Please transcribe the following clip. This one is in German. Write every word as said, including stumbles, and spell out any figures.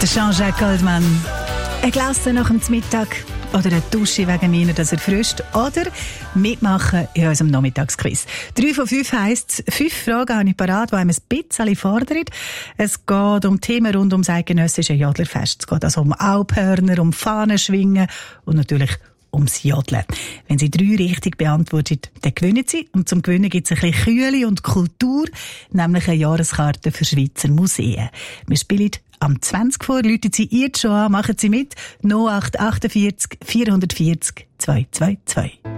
Der Jean-Jacques Goldman. Ein Glas nach dem Mittag oder eine Dusche wegen mir, dass er frischt, oder mitmachen in unserem Nachmittagsquiz. Drei von fünf heisst, fünf Fragen habe ich parat, die einem ein bisschen fordern. Es geht um Themen rund ums eidgenössische Jodlerfest. Es geht also um Alphörner, um Fahnenschwingen und natürlich ums Jodeln. Wenn Sie drei richtig beantworten, dann gewinnen Sie. Und zum Gewinnen gibt es ein bisschen Kühle und Kultur, nämlich eine Jahreskarte für Schweizer Museen. Wir spielen am zwanzig vor, läuten Sie jetzt schon an, machen Sie mit. null acht acht vier vier vier null zwei zwei zwei.